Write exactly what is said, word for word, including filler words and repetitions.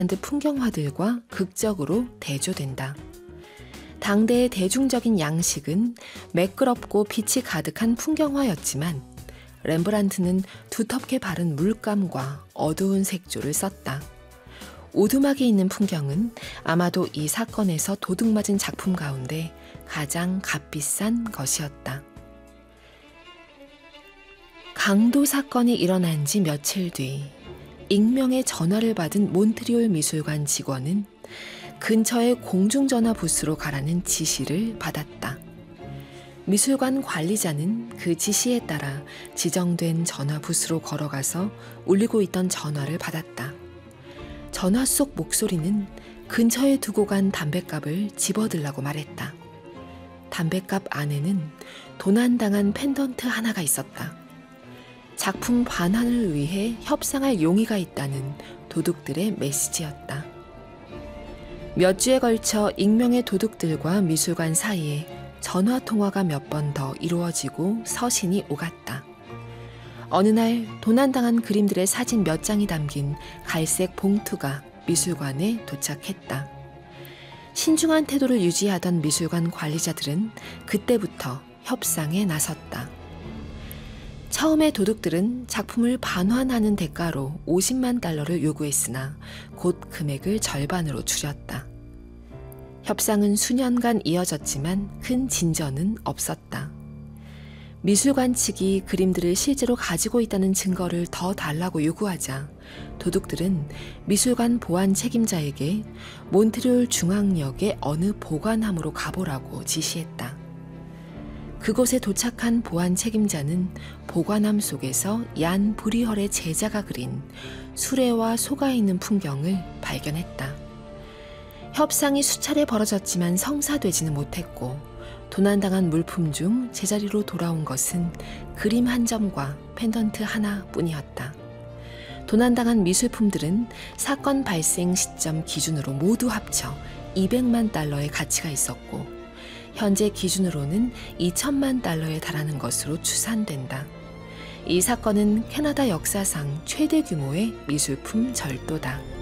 풍경화들과 극적으로 대조된다. 당대의 대중적인 양식은 매끄럽고 빛이 가득한 풍경화였지만 렘브란트는 두텁게 바른 물감과 어두운 색조를 썼다. 오두막이 있는 풍경은 아마도 이 사건에서 도둑맞은 작품 가운데 가장 값비싼 것이었다. 강도 사건이 일어난 지 며칠 뒤 익명의 전화를 받은 몬트리올 미술관 직원은 근처의 공중전화 부스로 가라는 지시를 받았다. 미술관 관리자는 그 지시에 따라 지정된 전화 부스로 걸어가서 울리고 있던 전화를 받았다. 전화 속 목소리는 근처에 두고 간 담뱃갑을 집어들라고 말했다. 담뱃갑 안에는 도난당한 펜던트 하나가 있었다. 작품 반환을 위해 협상할 용의가 있다는 도둑들의 메시지였다. 몇 주에 걸쳐 익명의 도둑들과 미술관 사이에 전화 통화가 몇 번 더 이루어지고 서신이 오갔다. 어느 날 도난당한 그림들의 사진 몇 장이 담긴 갈색 봉투가 미술관에 도착했다. 신중한 태도를 유지하던 미술관 관리자들은 그때부터 협상에 나섰다. 처음에 도둑들은 작품을 반환하는 대가로 오십만 달러를 요구했으나 곧 금액을 절반으로 줄였다. 협상은 수년간 이어졌지만 큰 진전은 없었다. 미술관 측이 그림들을 실제로 가지고 있다는 증거를 더 달라고 요구하자 도둑들은 미술관 보안 책임자에게 몬트리올 중앙역의 어느 보관함으로 가보라고 지시했다. 그곳에 도착한 보안 책임자는 보관함 속에서 얀 브리헐의 제자가 그린 수레와 소가 있는 풍경을 발견했다. 협상이 수차례 벌어졌지만 성사되지는 못했고 도난당한 물품 중 제자리로 돌아온 것은 그림 한 점과 펜던트 하나뿐이었다. 도난당한 미술품들은 사건 발생 시점 기준으로 모두 합쳐 이백만 달러의 가치가 있었고 현재 기준으로는 이천만 달러에 달하는 것으로 추산된다. 이 사건은 캐나다 역사상 최대 규모의 미술품 절도다.